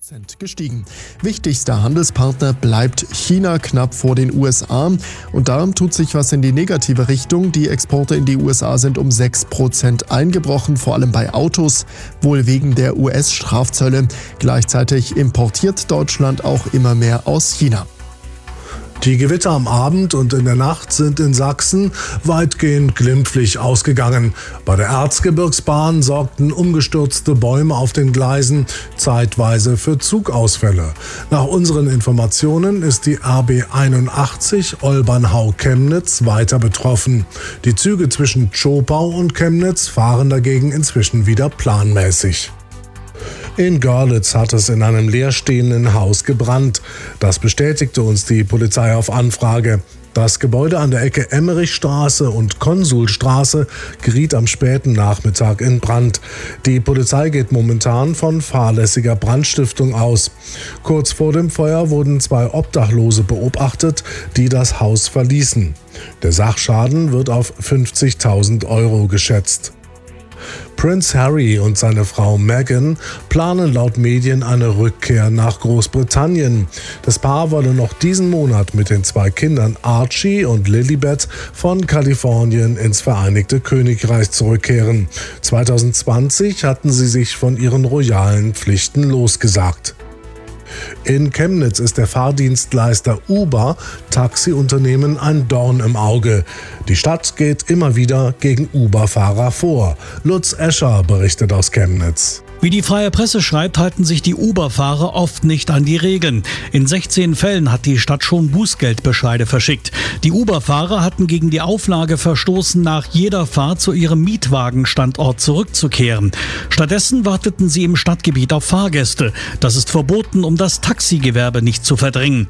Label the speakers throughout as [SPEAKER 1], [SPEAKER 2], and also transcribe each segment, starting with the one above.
[SPEAKER 1] gestiegen. Wichtigster Handelspartner bleibt China knapp vor den USA. Und da tut sich was in die negative Richtung. Die Exporte in die USA sind um 6% eingebrochen, vor allem bei Autos, wohl wegen der US-Strafzölle. Gleichzeitig importiert Deutschland auch immer mehr aus China.
[SPEAKER 2] Die Gewitter am Abend und in der Nacht sind in Sachsen weitgehend glimpflich ausgegangen. Bei der Erzgebirgsbahn sorgten umgestürzte Bäume auf den Gleisen zeitweise für Zugausfälle. Nach unseren Informationen ist die RB 81 Olbernhau-Chemnitz weiter betroffen. Die Züge zwischen Zschopau und Chemnitz fahren dagegen inzwischen wieder planmäßig. In Görlitz hat es in einem leerstehenden Haus gebrannt. Das bestätigte uns die Polizei auf Anfrage. Das Gebäude an der Ecke Emmerichstraße und Konsulstraße geriet am späten Nachmittag in Brand. Die Polizei geht momentan von fahrlässiger Brandstiftung aus. Kurz vor dem Feuer wurden 2 Obdachlose beobachtet, die das Haus verließen. Der Sachschaden wird auf 50.000 € geschätzt. Prince Harry und seine Frau Meghan planen laut Medien eine Rückkehr nach Großbritannien. Das Paar wolle noch diesen Monat mit den 2 Kindern Archie und Lilibet von Kalifornien ins Vereinigte Königreich zurückkehren. 2020 hatten sie sich von ihren royalen Pflichten losgesagt. In Chemnitz ist der Fahrdienstleister Uber Taxiunternehmen ein Dorn im Auge. Die Stadt geht immer wieder gegen Uber-Fahrer vor. Lutz Escher berichtet aus Chemnitz.
[SPEAKER 3] Wie die Freie Presse schreibt, halten sich die Uber-Fahrer oft nicht an die Regeln. In 16 Fällen hat die Stadt schon Bußgeldbescheide verschickt. Die Uber-Fahrer hatten gegen die Auflage verstoßen, nach jeder Fahrt zu ihrem Mietwagenstandort zurückzukehren. Stattdessen warteten sie im Stadtgebiet auf Fahrgäste. Das ist verboten, um das Taxigewerbe nicht zu verdrängen.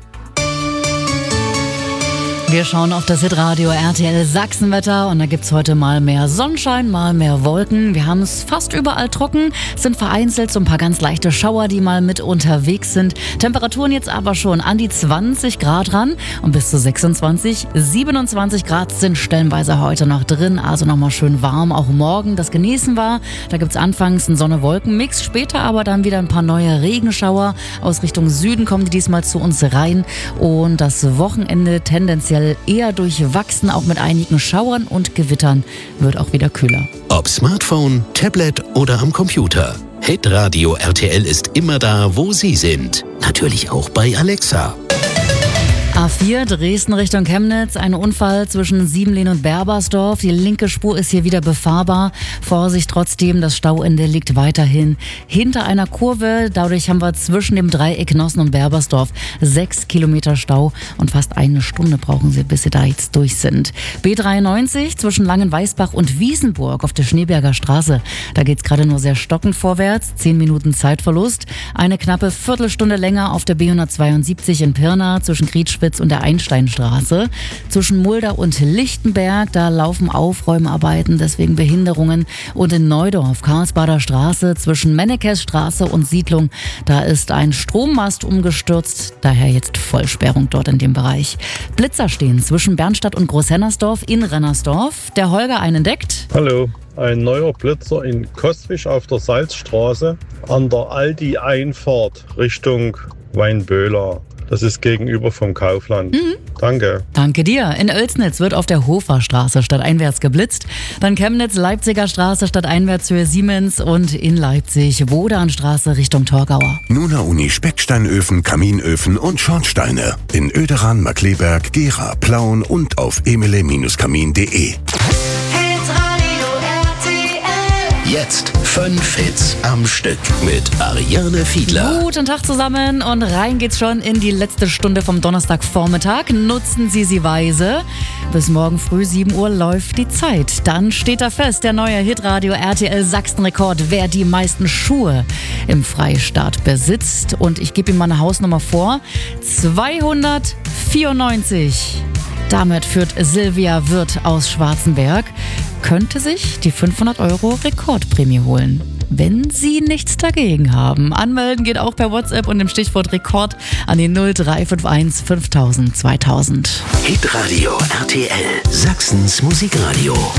[SPEAKER 4] Wir schauen auf das Hitradio RTL Sachsenwetter und da gibt's heute mal mehr Sonnenschein, mal mehr Wolken. Wir haben es fast überall trocken, sind vereinzelt so ein paar ganz leichte Schauer, die mal mit unterwegs sind. Temperaturen jetzt aber schon an die 20 Grad ran und bis zu 26, 27 Grad sind stellenweise heute noch drin. Also nochmal schön warm, auch morgen. Das genießen wir. Da gibt's anfangs einen Sonne-Wolken-Mix, später aber dann wieder ein paar neue Regenschauer. Aus Richtung Süden kommen die diesmal zu uns rein und das Wochenende tendenziell eher durchwachsen, auch mit einigen Schauern und Gewittern, wird auch wieder kühler.
[SPEAKER 5] Ob Smartphone, Tablet oder am Computer. Hitradio RTL ist immer da, wo Sie sind. Natürlich auch bei Alexa.
[SPEAKER 4] A4 Dresden Richtung Chemnitz, ein Unfall zwischen Siebenlehn und Berbersdorf. Die linke Spur ist hier wieder befahrbar. Vorsicht trotzdem, das Stauende liegt weiterhin hinter einer Kurve. Dadurch haben wir zwischen dem Dreieck Nossen und Berbersdorf 6 Kilometer Stau und fast eine Stunde brauchen Sie, bis Sie da jetzt durch sind. B93 zwischen Langenweisbach und Wiesenburg auf der Schneeberger Straße. Da geht's gerade nur sehr stockend vorwärts, 10 Minuten Zeitverlust. Eine knappe Viertelstunde länger auf der B172 in Pirna zwischen Grietschwitz und der Einsteinstraße. Zwischen Mulda und Lichtenberg, da laufen Aufräumarbeiten, deswegen Behinderungen. Und in Neudorf, Karlsbader Straße, zwischen Mennekesstraße und Siedlung, da ist ein Strommast umgestürzt, daher jetzt Vollsperrung dort in dem Bereich. Blitzer stehen zwischen Bernstadt und Großhennersdorf in Rennersdorf. Der Holger einen entdeckt.
[SPEAKER 6] Hallo. Ein neuer Blitzer in Coswig auf der Salzstraße an der Aldi-Einfahrt Richtung Weinböhler. Das ist gegenüber vom Kaufland. Danke.
[SPEAKER 4] Danke dir. In Oelsnitz wird auf der Hoferstraße stadteinwärts geblitzt. Dann Chemnitz, Leipziger Straße stadteinwärts Höhe Siemens und in Leipzig Wodanstraße Richtung Torgauer.
[SPEAKER 7] Nuna Uni Specksteinöfen, Kaminöfen und Schornsteine. In Oederan, Markleberg, Gera, Plauen und auf emile-kamin.de.
[SPEAKER 5] Jetzt 5 Hits am Stück mit Ariane Fiedler.
[SPEAKER 4] Guten Tag zusammen und rein geht's schon in die letzte Stunde vom Donnerstagvormittag. Nutzen Sie sie weise. Bis morgen früh 7 Uhr läuft die Zeit. Dann steht da fest, der neue Hitradio RTL Sachsen-Rekord, wer die meisten Schuhe im Freistaat besitzt. Und ich gebe Ihnen mal eine Hausnummer vor. 294. Damit führt Silvia Wirth aus Schwarzenberg. Könnte sich die 500 € Rekordprämie holen, wenn Sie nichts dagegen haben. Anmelden geht auch per WhatsApp und dem Stichwort Rekord an die 0351 5000 2000.
[SPEAKER 5] Hitradio RTL, Sachsens Musikradio.